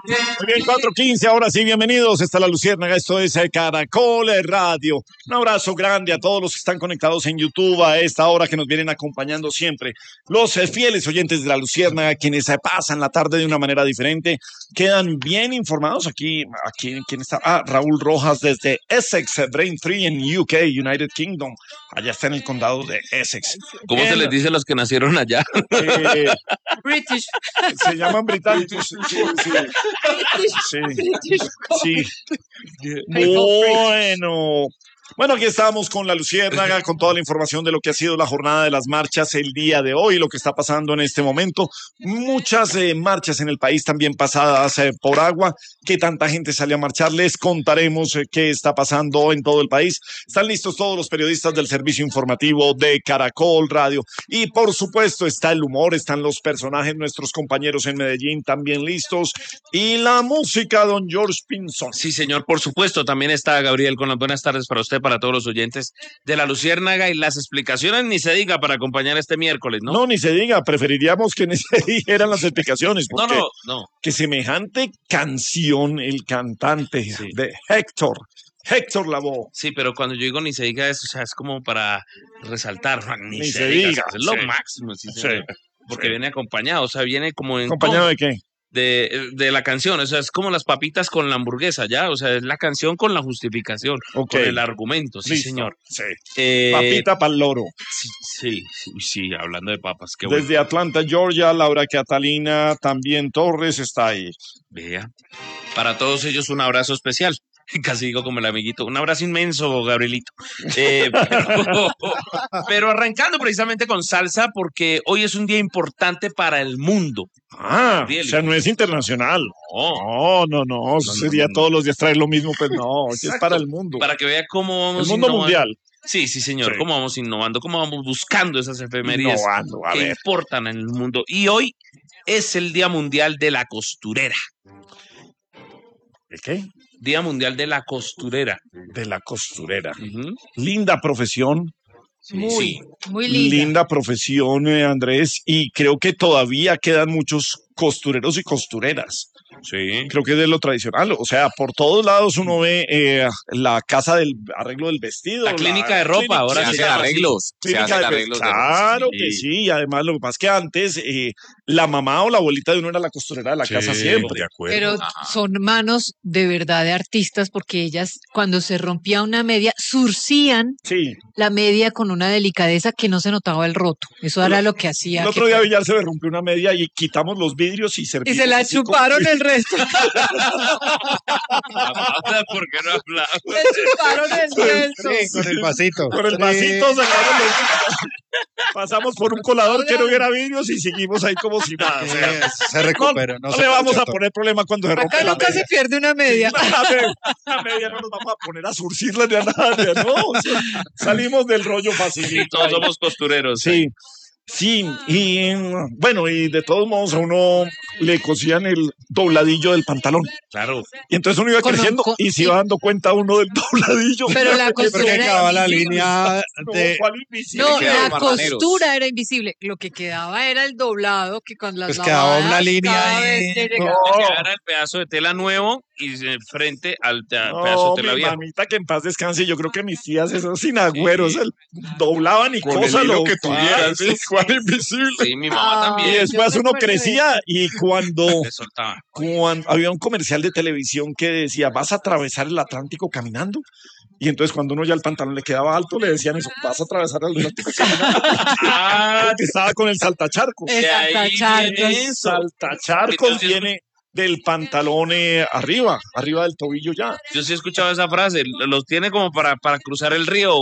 Muy bien, 4:15, ahora sí, bienvenidos. Está la Luciérnaga, esto es Caracol Radio. Un abrazo grande a todos los que están conectados en YouTube a esta hora que nos vienen acompañando siempre. Los fieles oyentes de la Luciérnaga, quienes pasan la tarde de una manera diferente, quedan bien informados. Aquí ¿quién está? Raúl Rojas desde Essex, Braintree en UK, United Kingdom. Allá está en el condado de Essex. ¿Cómo se les dice a los que nacieron allá? British. Se llaman británicos. Sí. Bueno, aquí estamos con la Luciérnaga, con toda la información de lo que ha sido la jornada de las marchas el día de hoy, lo que está pasando en este momento. Muchas marchas en el país también pasadas por agua. ¿Qué tanta gente sale a marchar? Les contaremos qué está pasando en todo el país. Están listos todos los periodistas del servicio informativo de Caracol Radio. Y por supuesto está el humor, están los personajes, nuestros compañeros en Medellín también listos. Y la música, don George Pinzón. Sí, señor, por supuesto. También está Gabriel con las buenas tardes para usted, para todos los oyentes de la Luciérnaga, y las explicaciones ni se diga para acompañar este miércoles, ¿no? No, ni se diga. Preferiríamos que ni se dijeran las explicaciones. Porque No. que semejante canción, el cantante de Héctor Lavoe. Sí, pero cuando yo digo ni se diga eso, o sea, es como para resaltar, ni se diga. diga. Es lo máximo, sí, señor. Porque viene acompañado, o sea, viene como en... ¿Acompañado de qué? De la canción, o sea, es como las papitas con la hamburguesa, ¿ya? O sea, es la canción con la justificación, con el argumento, sí, listo. señor. Sí. Papita pa'l loro. Sí, hablando de papas, qué bueno. Desde Atlanta, Georgia, Laura Catalina, también Torres está ahí. Vea, para todos ellos un abrazo especial. Casi digo como el amiguito, un abrazo inmenso, Gabrielito. Pero arrancando precisamente con salsa, porque hoy es un día importante para el mundo. O sea, no es internacional. No. Sería todos los días traer lo mismo, pues no, es para el mundo. Para que vea cómo vamos el mundo innovando. Mundial. Sí, señor, cómo vamos innovando, cómo vamos buscando esas efemérides que importan en el mundo. Y hoy es el Día Mundial de la Costurera. ¿De qué? Día Mundial de la Costurera. De la costurera. Linda profesión. Muy linda. Linda profesión, Andrés, y creo que todavía quedan muchos costureros y costureras. Sí. Creo que es de lo tradicional. O sea, por todos lados uno ve la casa del arreglo del vestido. La clínica de ropa, ahora se hacen arreglos. Claro que sí. Y además, lo que pasa es que antes la mamá o la abuelita de uno era la costurera de la casa siempre. De acuerdo. Pero son manos de verdad de artistas, porque ellas, cuando se rompía una media, surcían la media con una delicadeza que no se notaba el roto. Eso era lo que hacía. El otro día Villar se me rompió una media y quitamos los vidrios y se la chuparon el resto. ¿Por qué no hablaba? Le chuparon el resto. Sí, con el vasito. Con el vasito sacaron pasamos por un colador que no hubiera vidrios y seguimos ahí como si nada. O sea, se recupera. No le vamos a poner problema cuando se rompe la media. Acá nunca se pierde una media. La media no nos vamos a poner a surcirla ni a nada. No, o sea, salimos del rollo facilito. Sí, todos somos costureros. Sí, y bueno, y de todos modos a uno le cosían el dobladillo del pantalón. Claro. Y entonces uno iba creciendo y se iba dando cuenta uno del dobladillo. Pero la costura quedaba la línea de... No, la costura era invisible. Lo que quedaba era el doblado, que con las quedaba una línea ahí. Era el pedazo de tela nuevo y frente al pedazo de tela vieja. Mamita, que en paz descanse. Yo creo que mis tías, esos sin agüeros, doblaban y con cosas lo que tuvieran. Invisible. Sí, mi mamá también. Y después uno crecía y cuando había un comercial de televisión que decía, vas a atravesar el Atlántico caminando. Y entonces cuando uno ya el pantalón le quedaba alto, le decían eso, vas a atravesar el Atlántico caminando. Porque estaba con el saltacharcos. El saltacharcos viene del pantalón arriba del tobillo ya. Yo sí he escuchado esa frase, los tiene como para cruzar el río.